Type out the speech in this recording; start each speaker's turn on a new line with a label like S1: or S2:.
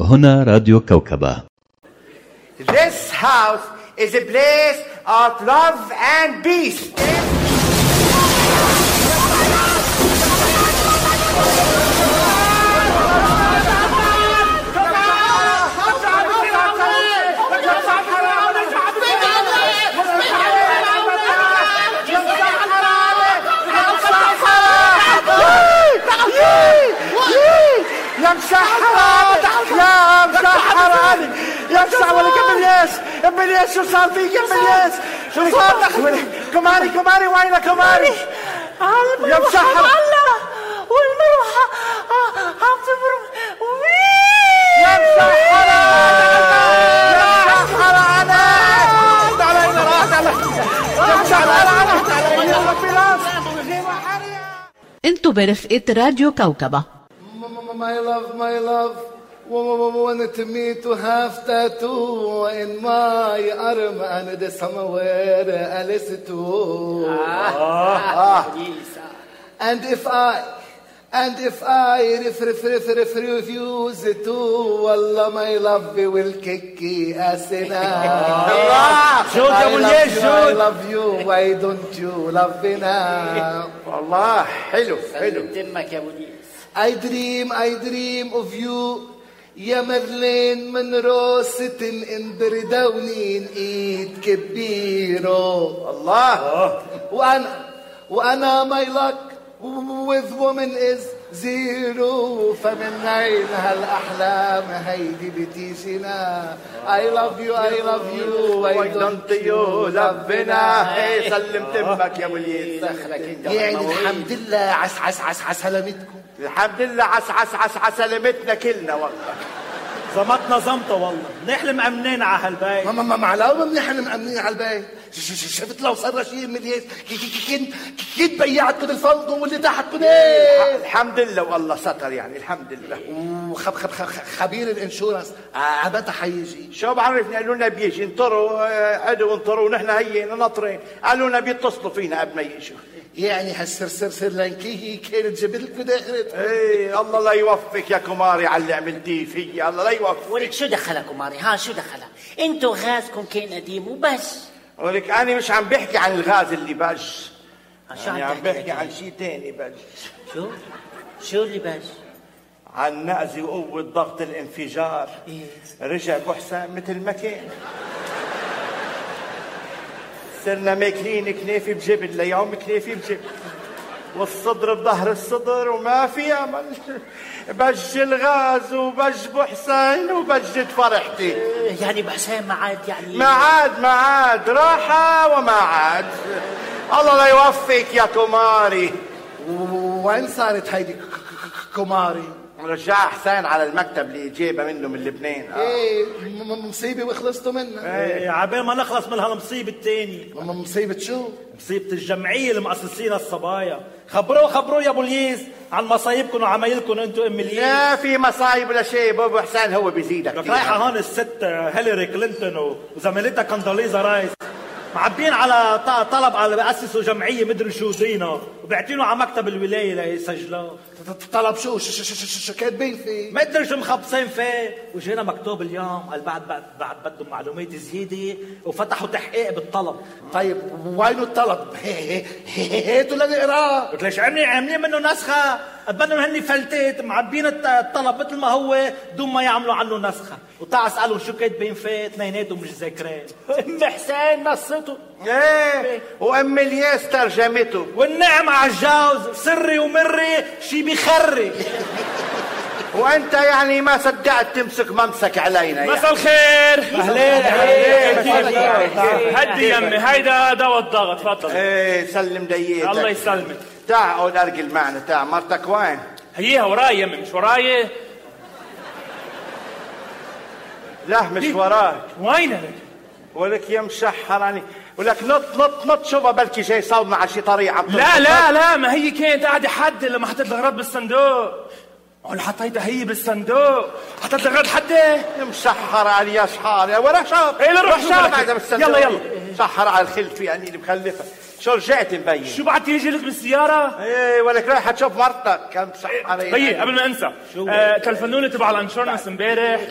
S1: هنا راديو كوكبة.
S2: This house is a place of love and peace. يا مسحراني يا مسح ولك ابليس شو صار فيك يا ابليس؟ شو صار لك؟ كماري وين كماري؟ يا مسحر
S3: والمروحة عم تبرم
S2: يا مسحراني
S3: انتو برفقة راديو كوكبة.
S4: My love, wanted me to have tattoo in my arm and somewhere else too. And if I refuse to, wallah my love will kick ass now. I love you, why don't you love me now?
S2: والله حلو
S5: تمك يا بوليس.
S4: I dream of you يا مارلين منرو sitting in بردونين ايد كبيرو
S2: الله.
S4: وانا my luck with woman is zero فمن عين هالاحلام هيدي بتيجينا. I love you why don't you love me.
S2: سلمت امك يا بوليس.
S4: يعني الحمد لله عس سلامتكم.
S2: الحمد لله عس سلامتنا كلنا والله.
S6: زمتنا زمطة والله. نحن مأمنين على هالبيت.
S4: ما معلومة نحن مأمنين على البيت. شفت لو صار شيء مليان كنت بيعتكم الفندق واللي تحتكم ايه.
S2: الحمد لله والله ستر يعني الحمد لله.
S4: خبير الانشورنس عبتا حيجي.
S2: شو بعرفني؟ قالوا لنا بيجي انطروا عدوا انطروا ونحن هينا ناطرين. قالوا لنا بيتصلوا فينا قبل ما يجوا.
S4: يعني هالسرسر لانكي كانت جبلكم داخلت.
S2: ايه الله لا يوفقك يا كماري على اللي عملتيه فيي. الله لا يوفقك.
S5: ولك شو دخلها كماري؟ شو دخلها؟ انتو غازكم كان قديم وبس.
S2: ولك انا مش عم بحكي عن الغاز اللي بج.
S5: يعني
S2: عم بحكي عن شيء تاني بج.
S5: شو اللي بج؟
S2: عن نقزي وقوة ضغط الانفجار.
S5: إيه؟
S2: رجع ابو حسام مثل ما كان. صرنا ماكلين كنافي بجبل ليوم كنافي بجبل والصدر بظهر الصدر وما في امل. بج الغاز وبج ابو حسين وبجت فرحتي.
S5: يعني بحسين ما عاد يعني
S2: ما عاد راحة وما عاد. الله لا يوفقك يا كماري.
S4: وين صارت هيدي كماري؟
S2: رجع حسين على المكتب اللي جايبه منه من لبنان.
S4: ايه مصيبة وخلصتوا منها.
S6: ايه عبال ما نخلص من هالمصيبة التاني.
S4: مصيبة شو؟
S6: مصيبة الجمعية اللي مؤسسينها الصبايا. خبروا يا بوليس عن مصايبكم وعمايلكم انتو امليين.
S2: لا في مصايب ولا شيء. ابو حسين هو بيزيدك.
S6: رايحة هون الست هيلاري كلينتون وزميلتها كوندوليزا رايس معبين على طلب على بأسسوا جمعية مدري شو زينة وبيعتينوا على مكتب الولاية ليسجلوه.
S4: طلب شو كاتبين فيه؟
S6: مدري شو مخبصين فيه. وجينا مكتوب اليوم قال بعد بدهم معلومات زيادة وفتحوا تحقيق بالطلب.
S4: طيب وينو الطلب؟ هاتوا لنقراه.
S6: قلت ليش عاملين منه نسخة. بدهم هني فلتات معبين الطلب مثل ما هو دون ما يعملوا عنه نسخة. وتعال اسألهم شو كاتبين فيه اثنيناتهم مش ذاكرين.
S5: ام حسين نصته.
S2: ايه وام الياس ترجمته.
S6: والنعم على الجوز سري ومري شي بيخري.
S2: وانت يعني ما صدقت تمسك ممسك علينا.
S7: مساء الخير.
S6: اهلين.
S7: هدي يمي هيدا دواء الضغط تفضل.
S2: ايه سلم ديتك.
S7: الله يسلمك.
S2: تعال اقعد ارجل معنا. تعال مرتك وين؟
S7: هيها وراي يمي مش وراي.
S2: لا مش وراك.
S7: وين لك؟
S2: ولك يا مشحراني. ولك نط شوفها بلكي جاي صوبنا على شي طريقة.
S7: لا ما هي كانت قاعدة حد لما حطيت الأغراض بالصندوق. ولا حطيتها هي بالصندوق. حطيت الأغراض حدة.
S2: مشحر علي يا شحار يا ولا شاب.
S7: ايه روح
S2: شاب.
S7: يلا
S2: شحر على الخلف يعني اللي مخلفة. شو رجعت مبين؟
S7: شو بعد تيجي لك بالسيارة؟
S2: ايه ولك رايحة تشوف مرتك. كم صح علي.
S7: طيب قبل ما انسى تلفنوني تبع الانشورنس امبارح